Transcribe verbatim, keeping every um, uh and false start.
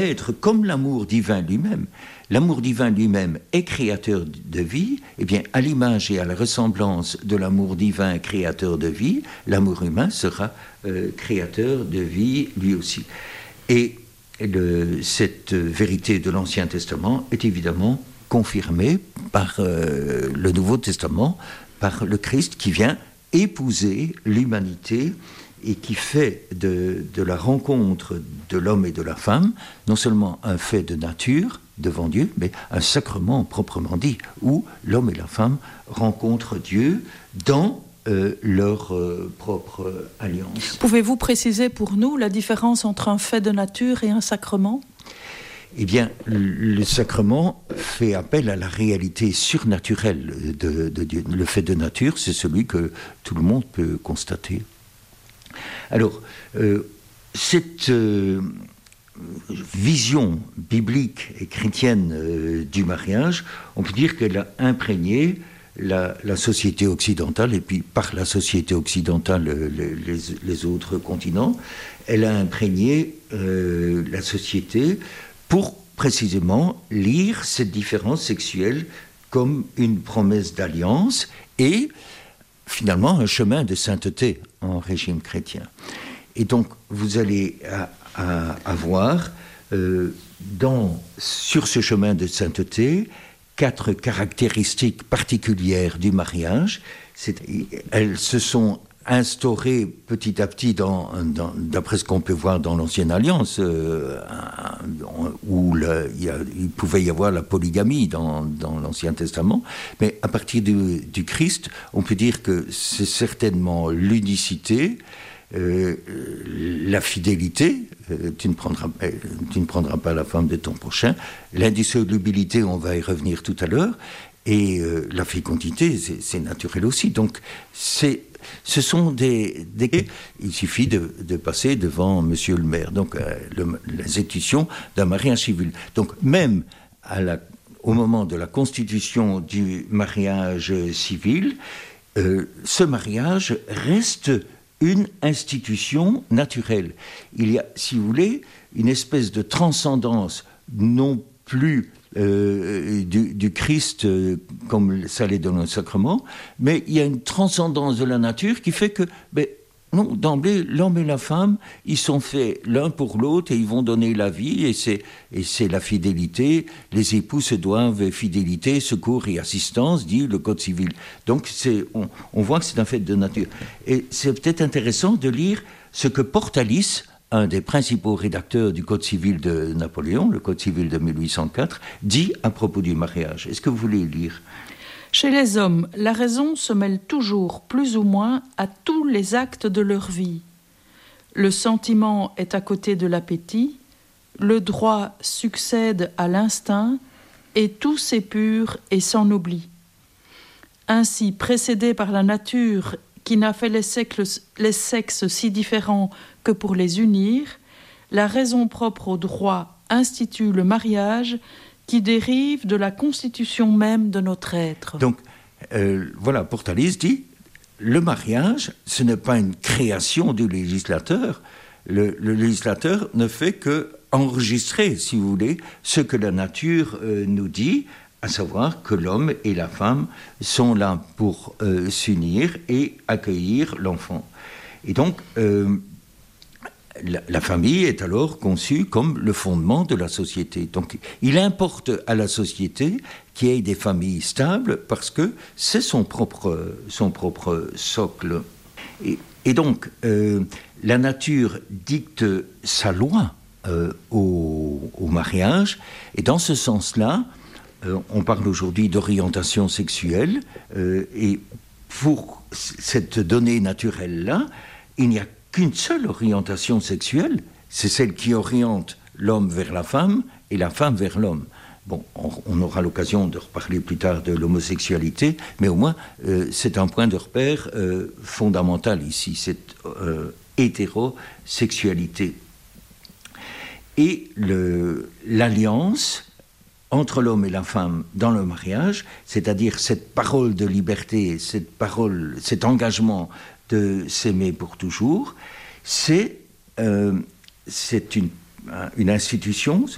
être comme l'amour divin lui-même. L'amour divin lui-même est créateur de vie, et bien à l'image et à la ressemblance de l'amour divin créateur de vie, l'amour humain sera euh, créateur de vie lui aussi. Et le, cette vérité de l'Ancien Testament est évidemment confirmée par euh, le Nouveau Testament, par le Christ qui vient épouser l'humanité et qui fait de, de la rencontre de l'homme et de la femme non seulement un fait de nature devant Dieu, mais un sacrement proprement dit, où l'homme et la femme rencontrent Dieu dans euh, leur euh, propre alliance. Pouvez-vous préciser pour nous la différence entre un fait de nature et un sacrement ? Eh bien, le sacrement fait appel à la réalité surnaturelle de, de Dieu. Le fait de nature, c'est celui que tout le monde peut constater. Alors, euh, cette euh, vision biblique et chrétienne euh, du mariage, on peut dire qu'elle a imprégné la, la société occidentale, et puis par la société occidentale, les, les, les autres continents. Elle a imprégné euh, la société pour précisément lire cette différence sexuelle comme une promesse d'alliance et finalement un chemin de sainteté en régime chrétien. Et donc vous allez à, à, avoir euh, dans, sur ce chemin de sainteté quatre caractéristiques particulières du mariage. C'est, elles se sont instaurées petit à petit dans, dans, d'après ce qu'on peut voir dans l'Ancienne Alliance, euh, où le, il, y a, il pouvait y avoir la polygamie dans, dans l'Ancien Testament, mais à partir du, du Christ, on peut dire que c'est certainement l'unicité, euh, la fidélité, euh, tu, ne prendras, euh, tu ne prendras pas la femme de ton prochain, l'indissolubilité, on va y revenir tout à l'heure, et euh, la fécondité, c'est, c'est naturel aussi. Donc, c'est Ce sont des, des... Il suffit de, de passer devant monsieur le maire, donc euh, le, l'exécution d'un mariage civil. Donc même à la, au moment de la constitution du mariage civil, euh, ce mariage reste une institution naturelle. Il y a, si vous voulez, une espèce de transcendance non plus Euh, du, du Christ euh, comme ça l'est dans le sacrement, mais il y a une transcendance de la nature qui fait que, ben, non, d'emblée, l'homme et la femme, ils sont faits l'un pour l'autre et ils vont donner la vie, et c'est, et c'est la fidélité. Les époux se doivent fidélité, secours et assistance, dit le Code civil. Donc c'est, on, on voit que c'est un fait de nature. Et c'est peut-être intéressant de lire ce que Portalis, un des principaux rédacteurs du Code civil de Napoléon, le Code civil de mille huit cent quatre, dit à propos du mariage. Est-ce que vous voulez lire ? Chez les hommes, la raison se mêle toujours, plus ou moins, à tous les actes de leur vie. Le sentiment est à côté de l'appétit, le droit succède à l'instinct, et tout s'épure et s'en oublie. Ainsi, précédé par la nature qui n'a fait les sexes, les sexes si différents que pour les unir, la raison propre au droit institue le mariage qui dérive de la constitution même de notre être. Donc, euh, voilà, Portalis dit, le mariage, ce n'est pas une création du législateur. Le, le législateur ne fait que enregistrer, si vous voulez, ce que la nature euh, nous dit, à savoir que l'homme et la femme sont là pour euh, s'unir et accueillir l'enfant. Et donc, euh, la, la famille est alors conçue comme le fondement de la société. Donc, il importe à la société qu'il y ait des familles stables parce que c'est son propre, son propre socle. Et, et donc, euh, la nature dicte sa loi euh, au, au mariage, et dans ce sens-là, Euh, on parle aujourd'hui d'orientation sexuelle, euh, et pour cette donnée naturelle-là, il n'y a qu'une seule orientation sexuelle, c'est celle qui oriente l'homme vers la femme et la femme vers l'homme. Bon, on, on aura l'occasion de reparler plus tard de l'homosexualité, mais au moins, euh, c'est un point de repère euh, fondamental ici, cette euh, hétérosexualité. Et le, l'alliance entre l'homme et la femme dans le mariage, c'est-à-dire cette parole de liberté, cette parole, cet engagement de s'aimer pour toujours, c'est, euh, c'est une, une institution,